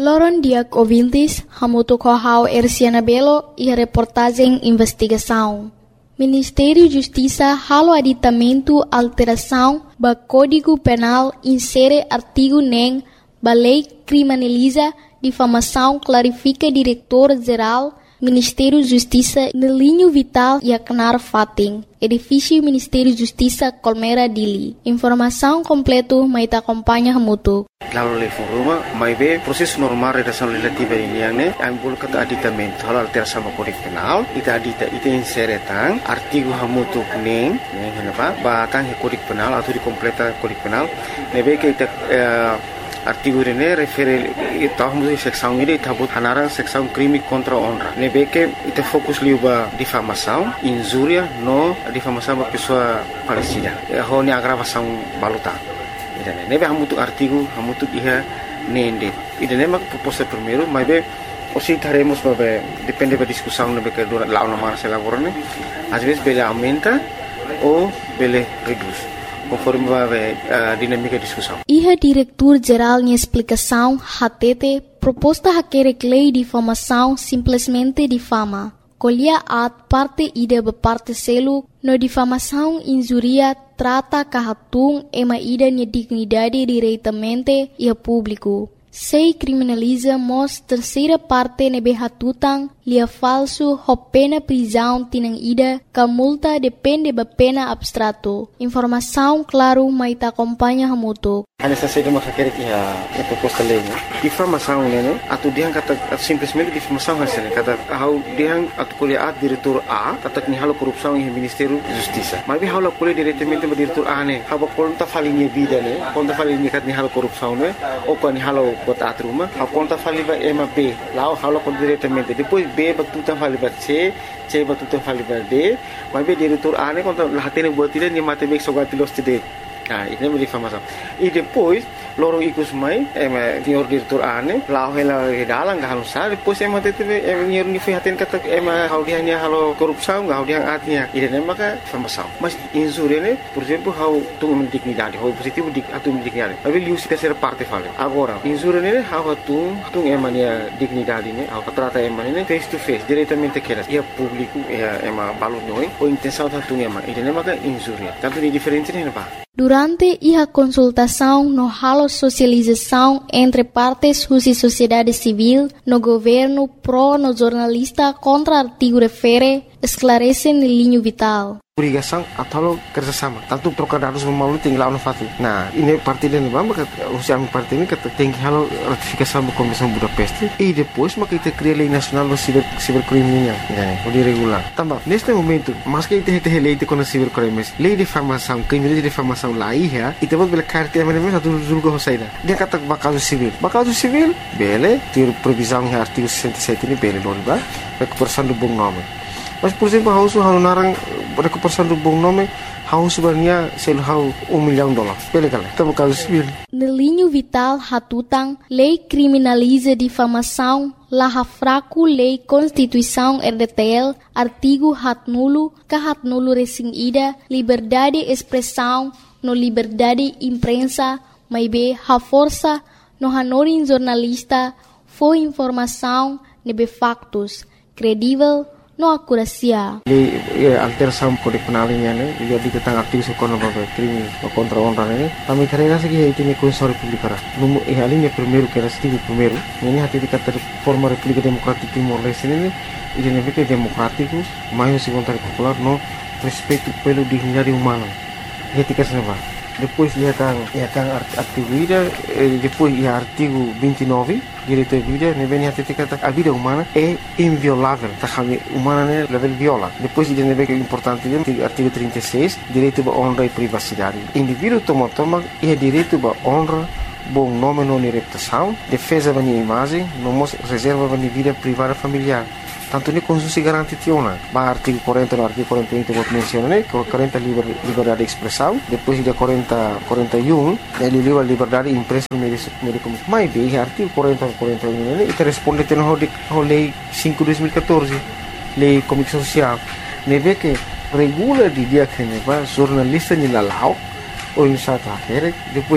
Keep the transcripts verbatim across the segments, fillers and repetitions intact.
Loron Diak ouvintes, hamuto kohau Erciana Belo e a reportagem investigação. Ministério Justiça halo aditamento alteração ba Código Penal insere artigo nem ba lei criminaliza difamação clarifica diretor-geral Ministério Justiça no linho vital e acnar fating. Edifício Ministério Justiça Colmera Dili. Informação completo mai ta acompanha hamuto. Lalu le foruma mai be proses normal redação legislativa ini yang ne ambul kata aditamento hal alteração no Código Penal ita adita ita insere tang artigo hamutu neng neng henapa ba tang Código Penal atau di completa Código Penal nebe ke ita artigo ini refere ita hamutu seksão ini tabut hanara seksão crime contra honra nebe ke ita fokus liuba difamação injúria no difamação ba pessoa falecida ho ni agravação baluta. Idane nebe hamutu artigo hamutu iha nende idane mak proposta primeiro mas be osi taremos babe depende da discussão nebe que dura lá uma se lavorane às vezes bele aumenta ou bele reduz conforme babe a dinâmica da discussão. Iha diretor geral em explicação hatete proposta haquere lei de difamação simplesmente difama. Colhia at parte ida be parte selo no difamação injuria trata kahatung ema ida ni dignidade diretamente e a público. Sei criminaliza mos terceira parte nebe hatutang lia falso ho pena prisão tinang ida ka multa depende ba pena abstrato. Informação claro mai ta acompanha hamuto. Hanya saja masa kira kia a proposta lei né difamação né atau dia kata simplesmente difamação hasil kata how dia atau kuliah diretor A kata ni halo korupsi em Ministério Justiça mas vi halo kuliah diretamente ba diretor A né haba conta falinha vida né conta falinha kat ni halo korupsi né ou kan ni halo bota atruma a conta faliva ema B lá halo conta diretamente depois B batuta faliva C C batuta faliva D mas vi diretor A né conta lah tene buat tidak ni mate bek sogati los tidak. Ah, ini menjadi difamação. E depois, loro ikut mai, eh, senhor diretor ane, lau hela dalang gak halus sah. Depois ema tete, ema nyer ni fihatin kata, ema hau dia ni halo korupsi, gak hau dia atnya. Ini nama ka difamação. Mas insure ne, por exemplo, hau tu dignidade, hau positivo dik atu dignidade. Tapi liu si terceira parte fala. Agora, insure ne, hau tu tu ema ni dignidade ne, hau trata ema ne face to face, diretamente keras. Ia público, ia ema balu noi, ou intenção tu ema. Ini nama ka insure. Tanto ni diferente ne apa? Durante a consultação no halo socialização entre partes e sociedade civil, no governo pro no jornalista contra artigo refere, esclarece no linho vital. Obrigação atau kerjasama. Tanto trocar dados memalu tinggal no fati. Nah, ini parti dan bamba kat usia parti ini kata tinggi halo ratifikasi da Convenção Budapest e depois maka kita cria lei nacional do ciber cibercrime nya, né? O de regular. Tambah, neste momento, mas que ite ite lei de contra cibercrimes, lei de difamação, crime de difamação lá ia, e temos bela carta mas mesmo satu julgo hosaida. Dia kata bakal civil. Bakal civil, bele, ter previsão em artigo sessenta e sete ini bele non ba? Recuperação do bom nome. Mas, por exemplo, hausu halo narang recuperação do bom nome, hausu sebenarnya sel hau um milhão de dólares. Bele kala, tamo caso civil. No linho vital hatutang, lei criminaliza difamação, laha fraco lei Constituição R D T L, artigo hat nulo, ka hat nulo resing ida, liberdade expressão, no liberdade imprensa, mai be ha força, no hanorin jornalista, foi informação, nebe factos, credível, no akurasia. Di ya, alteração Código Penal ini ne, jadi tentang artigo sekono babe crime contra honra ne. Kami carrega segi itu ni Constituição Republicana. Numo e a linha primeiro que era artigo primeiro, ini hati di kata forma República Democrática Timor-Leste ne, ini ne que democrático, mais se vontade popular no respeito pelo dignidade humana. Etika senava. Depois ia tang ia tang artigo ida, depois ia artigo vinte e nove direito à vida, ne vem até kata a vida humana é inviolável, tá kami humana ne level viola. Depois ida ne vem importante dia artigo trinta e seis, direito à honra e privacidade. Indivíduo toma toma é direito à honra, bom nome não reputação, defesa da imagem, não reserva da vida privada familiar. Tanto ni konstitusi garanti tiona, ba artigo quarenta no artigo quarenta e um que eu mencionei, que quarenta liber, liberdade de expressão, depois de quarenta, quarenta e um, ele liga a liberdade de imprensa médico. Mas bem, artigo quarenta e quarenta e um, ele responde à lei cinco de dois mil e quatorze, lei comunicação social, ne vê que regula de dia que ne va jornalista ni lalau, ou em sata, depois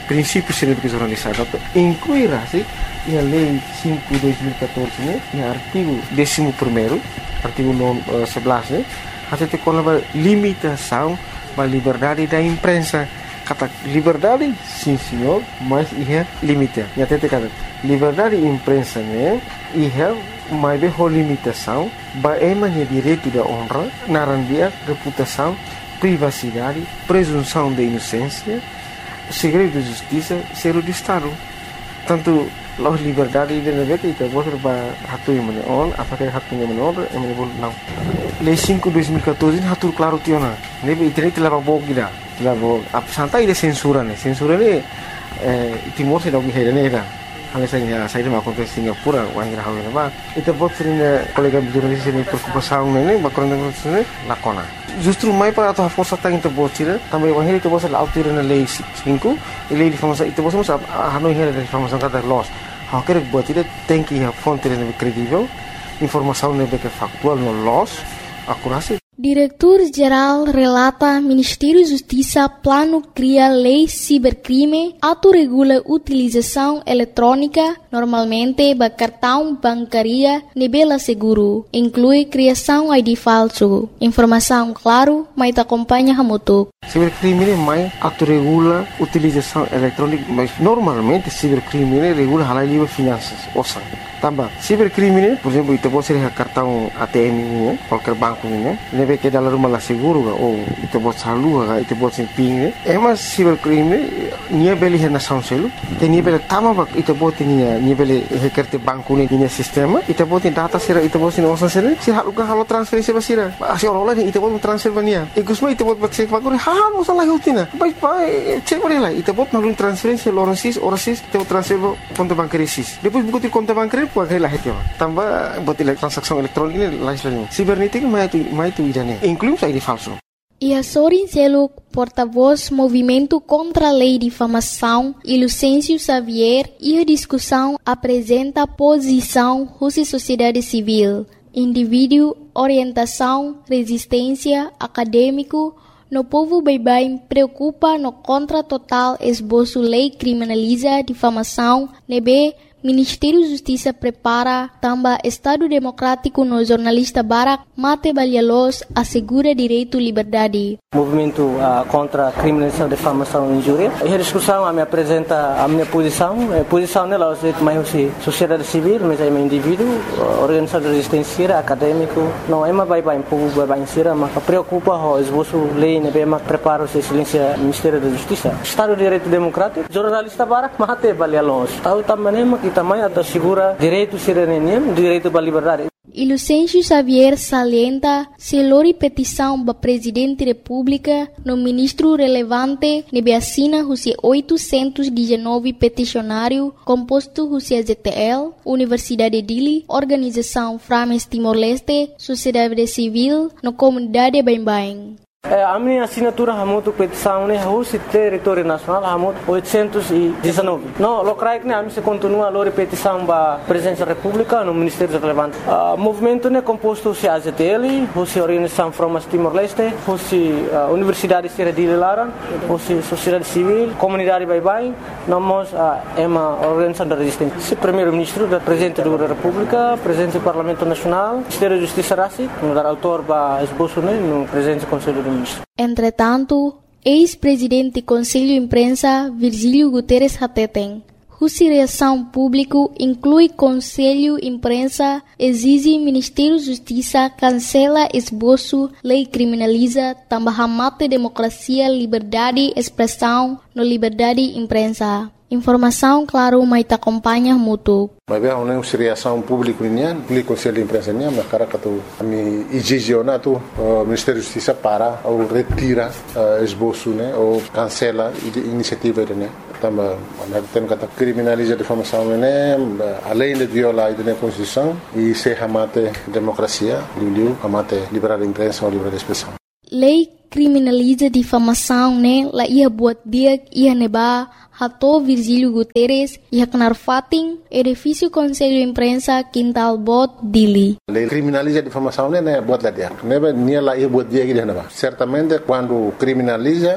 princípios de jornalismo, incluirá se a lei cinco de dois mil e catorze, né, no artigo décimo primeiro, artigo sebelas, né, até tem uma limitação da liberdade da imprensa. Kata liberdade, sim senhor, mas é limite. E até tem kata liberdade da imprensa, né, é mais bem limitação, é mais direito da honra, narandia, reputação, privacidade, presunção de inocência, segredo de justiça, segredo de Estado. Tanto a liberdade de negara itu boleh berhatu yang mana on, apakah hatu yang mana on, yang mana boleh não. Lei cinco de dois mil e catorze hatu claro tiona. Nebe internet telah bawa kita, telah bawa. Apa santai dia censura ni, censura ni Timor se dah berhenti ni dah. Hanya saya saya dah makan ke Singapura, orang kira hal apa. Itu buat sering kolega jurnalis ini preocupação ni, background ni lakona. Justru mai para atau força tang itu buat sih, tambah orang itu buat selalu tiru na lei cinco, lei difamasi itu buat semua hanoi hera difamasi kata loss. Hak kerja buat itu tem que a fonte nem credível, informação nem que factual no loss, akurasi. Diretor-Geral relata Ministério da Justiça plano cria lei cibercrime, autorregula utilização eletrônica, normalmente ba cartão bancaria nebela seguro, inclui criação I D falso. Informação claro, mas acompanha hamutuk. Cibercrime mais autorregula utilização eletrônica, mas normalmente cibercrime regula halal livre finanças, ouçam. Tambah, cibercrime, por exemplo, itu pode ser cartão A T M ini, qualquer banco ini, nebe que dalam rumah lah seguro ga, ou itu pode salur ga, itu pode ser ping. Emas cibercrime, nia beli hena sound selu, te nia beli tama bak, itu pode nia nia beli hekerte banco ini nia sistema, itu pode data sira, itu pode nia osan sira, sira haluka halu transferensi basira, asyik orang lain itu pode transfer bania, ikusma itu pode baca fakuri, ha, osan lah hutina, baik baik, cek boleh lah, itu pode nalun transferensi orang sis, orang sis, itu transfer konto bancaria sis, depois buku konto bancaria pakai lah itu, tambah buat transaksi elektronik ini lain-lain. Cibernética mais itu mais itu idane, inclui I D falso. E a Sorin Seluk, porta-voz Movimento contra a Lei de Difamação, e Lucêncio Xavier, e a discussão apresenta posição da sociedade civil, indivíduo, orientação, resistência, acadêmico, no povo bem-bem preocupa no contra total esboço lei criminaliza difamação, nebe Ministério da Justiça prepara também Estado Democrático no jornalista Barak Mate Balialos assegura direito e liberdade. Movimento uh, contra a criminalização, difamação e injúria. E a discussão a me apresenta a minha posição. A posição nela é mais sociedade civil, mas é um indivíduo, organização de resistência, acadêmico. Não é mais bem-bem, povo bem-bem, mas preocupa o esboço lei, né, mas prepara o silêncio Ministério da Justiça. Estado de Direito Democrático, jornalista Barak Mate Balialos. Estado também também assegura direito cidadania, direito à liberdade. E Lucêncio Xavier salienta se lori petição para presidente da República no ministro relevante nebe assina os oitocentos e dezenove peticionário composto os Z T L, Universidade de Dili, Organização Frames Timor-Leste, Sociedade Civil, no comunidade bem-bem. A minha assinatura é muito petição, né? O território nacional é muito oitocentos e dezenove. Não, o que né? A minha continua a lore petição para a presidência da República no Ministério relevante. O movimento é composto de A Z T L, a Organização Frames Timor-Leste, a Universidade de Dili Laran, a Sociedade Civil, Comunidade Bye-Bye, nós é uma organização da resistência. O primeiro-ministro, o presidente da República, o presidente do Parlamento Nacional, o Ministério da Justiça Rassi, o autor para esboço, né? No presidente do Conselho do Entretanto, ex-presidente do Conselho de Imprensa, Virgílio Guterres Hateten, cuja reação pública inclui Conselho de Imprensa, exige Ministério da Justiça cancela esboço, lei criminaliza, também mata democracia, liberdade, expressão, no liberdade de imprensa. Informação, claro, mas te acompanha muito. Mas bem, uma reação pública nian, público Conselho de Imprensa nian, mas cara que tu, a mim exigiona tu, o Ministério da Justiça para ou retira esboço, né, ou cancela a iniciativa né. Também, nós temos que criminalizar a difamação, né, além de violar a Constituição e se amate democracia, liu amate liberdade de imprensa ou liberdade de expressão. Lei criminaliza difamação, né, la ia buat dia ia neba Hato Virgílio Guterres e Haknar Fatin, edifício Conselho de Imprensa, Quintal Bot, Dili. A lei criminaliza a difamação, né, buat lá dia. Neba nia lá ia buat dia que dia neba. Certamente quando criminaliza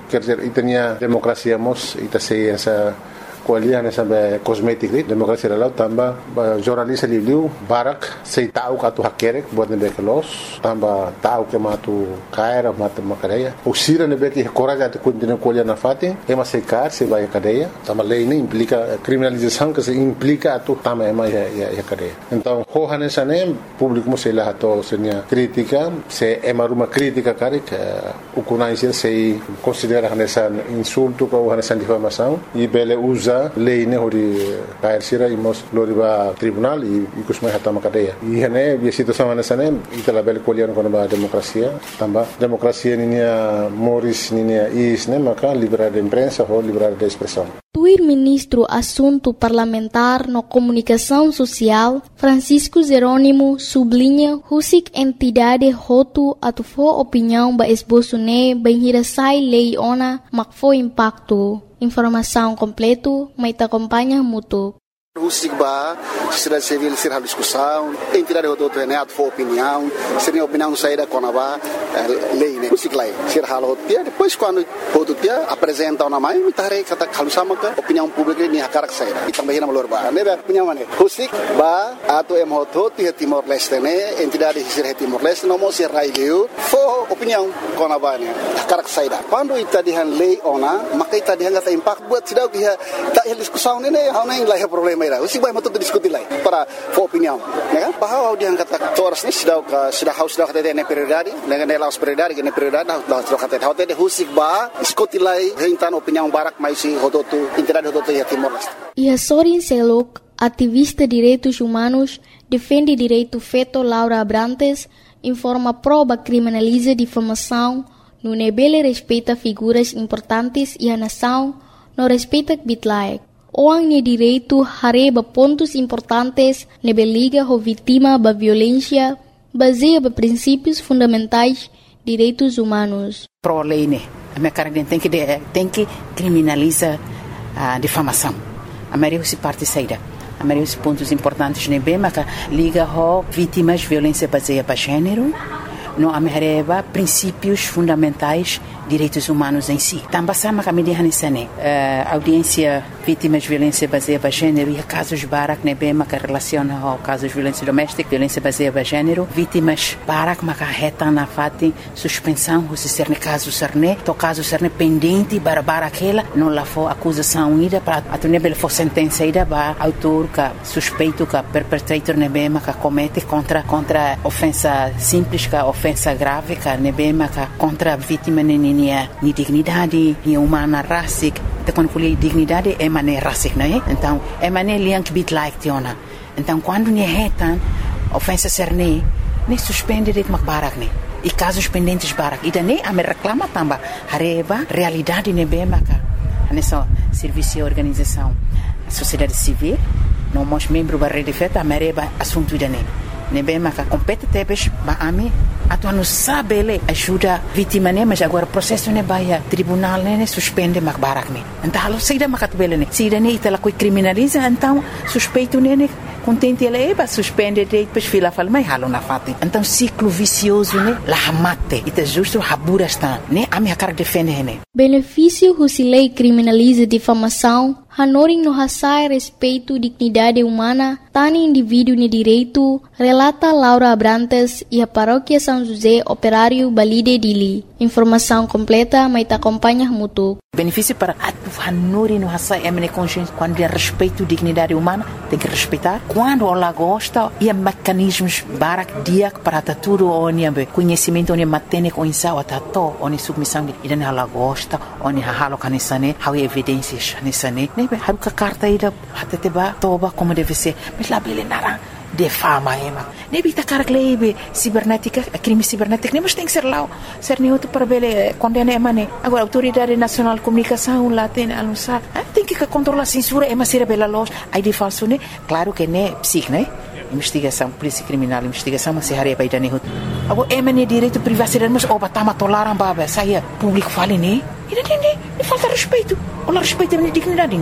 quer dizer, e tinha democracia mos, e tá sei essa kualian sampai kosmetik ni demokrasi lalau tambah jurnalis liu barak sei tahu katu hakerek buat nebe kelos tambah tahu ke matu kaira matu makadeia usira nebe que coragem de continuar kualian na fatin ema sei kar sei vai cadeia tambah lei ni implica criminalização que se implica tu tambah ema ya ya cadeia então hohan sanem público sei lá to senia crítica se ema uma crítica kari que o conhece sei considera essa insulto ou essa difamação e bele usa lei ne hori kair sira imos loriba tribunal e ikusmai hatama cadeia e hene bi situação nessa né itala bel kolian kono ba demokrasia tamba demokrasia ninia moris ninia is né maka liberdade de imprensa ou liberdade de expressão. O ministro Assunto Parlamentar no Comunicação Social, Francisco Jerônimo, sublinha husik entidade hotu atu fo opinião ba esboço ne banhirasai lei ona mak fo impacto. Informação completo, mas te acompanha muito. Husik ba, sociedade civil ser a discussão, entidade do Renato for opinião, seria opinião saída com a ba lei né, husik lá, ser halo dia depois quando o dia apresenta uma mãe, me tarei kata kalau sama ke opinião pública ni hakarak saída, e também na melhor ba, né, opinião mana, husik ba atau em hoto ti Timor Leste né, entidade ser Timor Leste não mo ser raio, for opinião com a ba né, hakarak saída. Quando ita dihan lei ona, maka ita dihan kata impact buat sidau dia tak diskusão né, hau nem lah problema. Usik baik betul diskusi lagi para for opinião, né? Bahwa dia kata toras ni sudah sudah haus sudah kata dia prioridade, dengan dia laus prioridade, dengan prioridade dah sudah kata dia dia husik ba diskusi lagi hentan opinião barak mais si hototu entidade hototu ya Timor Leste. E a Sorin Selok, ativista de direitos humanos, defende direito feto Laura Abrantes, informa prova criminaliza difamação, no nebele respeita figuras importantes e a nação não respeita bitlaek. Orang ni direito hareba pontos importantes nebe liga ho vítima ba violência baseia ba princípios fundamentais direitos humanos. Pro lei né, a minha cara tem que tem que criminalizar a difamação. A maioria se parte saída. A maioria dos pontos importantes nebe mas liga ho vítimas violência baseia ba gênero. Não amerreba princípios fundamentais direitos humanos em si. Também sama kami di hanisane audiência vítimas de violência baseada em gênero e casos barak nebe maka relaciona ao casos de violência doméstica, violência baseada em gênero, vítimas barak maka reta na fati suspensão se ser caso serne, to caso serne pendente para barakela não lá for acusação ida para atunebel for sentença ida ba autor ka suspeito ka perpetrator nebe maka comete contra contra ofensa simples ka ofensa grave ka nebe maka contra vítima nini ni dignidade, ni humana rasik, te quando fui dignidade é mané rasik, não é? Então é mané liang bit like tiona. Então quando ni retan ofensa serne, ni suspende det mak barak ni. E casos pendentes barak. E daí a me reclama tamba hareba realidade ne be maka. Nessa serviço e organização, a sociedade civil, não mos membro da rede feta, a mereba assunto daí. Ne be maka competentes ba ami atu não sabe ele ajuda vítima né mas agora processo né baia tribunal né suspende mak barak né então halo saída makat bele né saída né itala coi criminaliza então suspeito né contente ele é suspende depois fila fala mas halo na fati então ciclo vicioso né la mate ita justo habura está né a minha cara defende né benefício se lei criminaliza difamação hanoring no hasai respeito dignidade humana tani indivíduo ne direito relata Laura Abrantes e a paróquia São José Operário Balide Dili. Informação completa, mas te acompanha muito. Benefício para a Nuri no Hassai é minha consciência quando é respeito à dignidade humana, tem que respeitar. Quando ela gosta, e mecanismos barak dia para tudo, onde conhecimento, onde matene com insau, tato, onde submissão, e daí ela gosta, onde halo canisane, há evidências canisane, né? Haruka carta ida, até te ba, toba como deve ser, mas lá bele nara. De fama, ema. Nebi ta cara klebe cibernética, crime cibernético, nem mas tem que ser lá, ser nem outro para bele condena ema né. Agora autoridade nacional de comunicação lá tem anunciar, tem que controlar a censura, ema ser bela loja, aí de falso né. Claro que né, psic né. Investigação, polícia criminal, investigação, mas se haré para ir né. Agora ema né direito privacidade, mas oba tama tolaram baba, saia público fale né. E não tem né, falta respeito, ou respeito a minha dignidade né.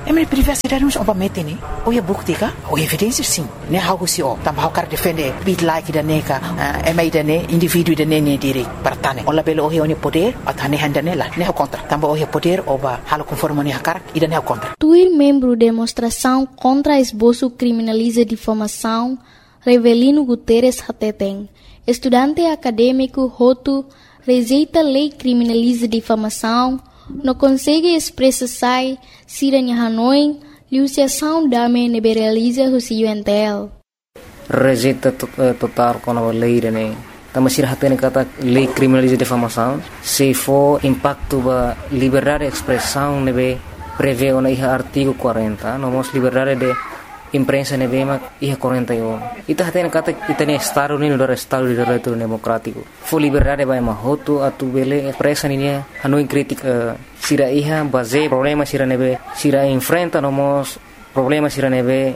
é minha privacidade não oba mete né ou é bukti ka ou evidência sim né how se o tam how quer defender bit like da neka é mai da né indivíduo da né né direito para tane ola belo o he poder atane handane lá né contra tamba o he poder oba halo conforme né cara e da né contra Tuir membro demonstração contra esboço criminaliza difamação Revelino Guterres Hateteng estudante acadêmico Hotu rejeita lei criminaliza difamação não consegue expressar sai siranya Hanoi liusiação dame neberaliza o C U N T L rejeita total com a lei né Tama sira hatene kata lei criminaliza difamação se for impacto ba liberdade de expressão nebe prevê ona iha artigo quarenta nomos liberdade de imprensa nebe ma iha quarenta e um ita hatene kata itane estado ni do estado de direito democrático for liberdade ba ma hotu atu bele expressa ni hanu crítica sira iha base problema sira nebe sira enfrenta nomos problema sira nebe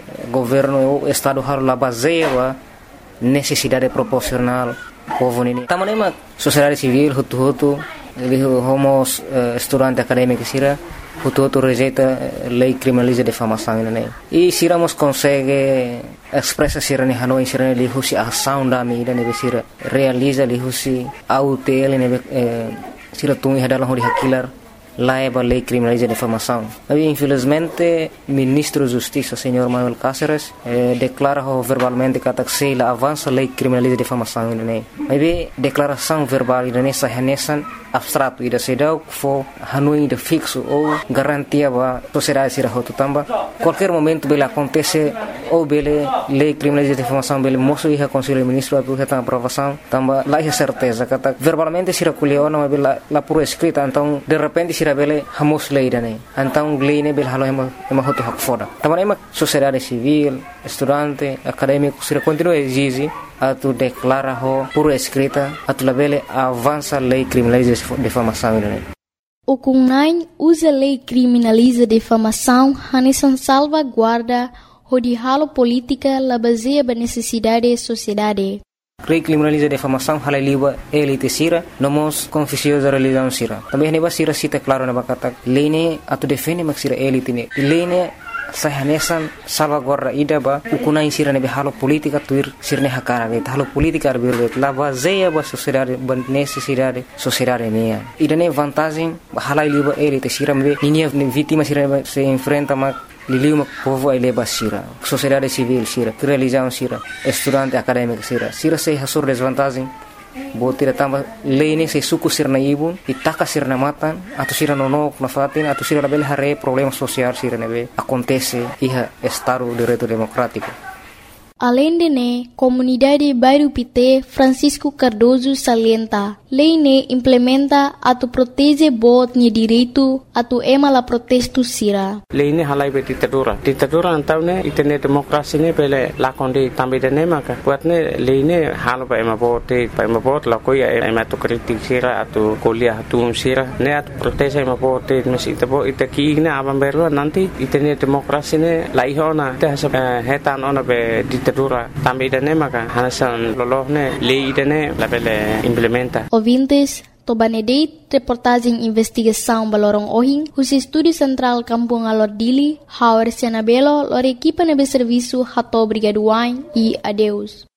governo estado har la base ba necessidade proporcional povo nini tamanema sociedade civil hutu hutu ele homos uh, estudante acadêmico sira hutu hutu rejeita lei criminaliza difamação né e siramos consegue expressa sira ni Hanoi sira ni husi ação da mídia ne sira realiza li husi autel ne sira tungi hadalah hori hakilar laiba lei criminaliza difamação. Mas infelizmente ministro da Justiça, senhor Manuel Cáceres, eh, declara verbalmente que a la avança lei criminaliza difamação né. Mas declaração verbal né sahanesan abstrato ida sedau fo Hanoi de fixo ou garantia ba sociedade sira hotu tamba qualquer momento bela acontece ou bele lei criminaliza difamação bele moço ia conselho ministro a buta aprovação tamba lá é certeza que verbalmente sira culiona mas bela la pura escrita então de repente sira bele hamos lei dane então lei ne bele halo ema ema hotu hak foda tamba ema sociedade civil estudante acadêmico sira continua exige a tu declara ho pura escrita a tu labele avança lei criminaliza difamação né. O Kunai usa lei criminaliza difamação hanesan salvaguarda hodi halo política la baseia ba necessidade sociedade. Lei criminaliza difamação hala liba elite sira nomos confissões da religião sira. Também neba sira cita claro na bakata lei ne atu defende mak sira elite ne. Lei ne sahanesan salvaguarda ida ba ukuna insira nebe halo politika tuir sirne hakara be halo politika arbir la baseia ba sociedade ba necessidade sociedade mea ida ne vantagem hala liba elite sira me ninia vítima sira se enfrenta ma liliu povo ele ba sira sociedade civil sira religião sira estudante acadêmico sira sira se hasur desvantagem botira tamba lei se suku sirna ibu itaka sirna matan atau sira nonok na fatin atau sira label hare problema sosial sira nebe acontece iha estado de direito democrático. Além de ne, comunidade Bairro Pité Francisco Cardoso salienta, lei ne implementa atu protege bot ni direito atu ema la protesto sira. Lei ne halai be ditadura. Ditadura antau ne itene demokrasi ne pele lakonde tambe de ne maka. Buat ne lei ne halo ba ema bot ba ema bot la koya ema tu kritik sira atu kuliah atu sira ne atu protege ema bot mesi tabo itaki ne abam berlo nanti itene demokrasi ne laihona te hasa hetan ona be ditadura tambe de ne maka hanasan lolohne lei de ne la pele implementa. Ouvintes, Tobanedeit, reportagem investigação Balorong Ohing, os Estúdio Central Kampung Alordili, Hauer Sianabelo, lor equipa nebe serviço Hato Brigaduain e adeus.